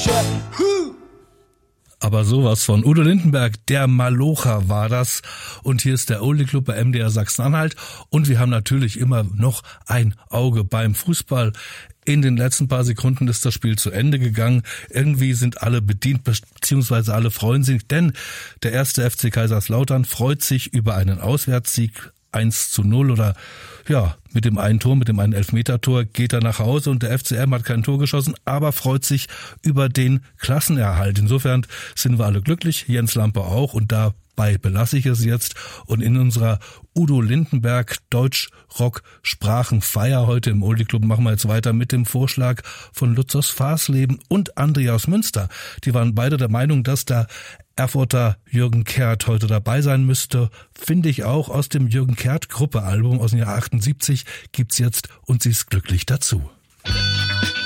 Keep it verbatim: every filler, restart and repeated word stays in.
Future. Who? Aber sowas von Udo Lindenberg, der Malocher war das. Und hier ist der Oldie Club bei M D R Sachsen-Anhalt. Und wir haben natürlich immer noch ein Auge beim Fußball. In den letzten paar Sekunden ist das Spiel zu Ende gegangen. Irgendwie sind alle bedient, beziehungsweise alle freuen sich, denn der erste F C Kaiserslautern freut sich über einen Auswärtssieg. eins zu null oder ja, mit dem einen Tor, mit dem einen Elfmetertor geht er nach Hause und der F C M hat kein Tor geschossen, aber freut sich über den Klassenerhalt. Insofern sind wir alle glücklich, Jens Lampe auch, und dabei belasse ich es jetzt. Und in unserer Udo Lindenberg Deutsch-Rock-Sprachenfeier heute im Oldie Club machen wir jetzt weiter mit dem Vorschlag von Lutz aus Fasleben und André aus Münster. Die waren beide der Meinung, dass da Erfurter Jürgen Kert heute dabei sein müsste. Finde ich auch. Aus dem Jürgen Kert Gruppe Album aus dem Jahr achtundsiebzig gibt's jetzt Und sie ist glücklich dazu.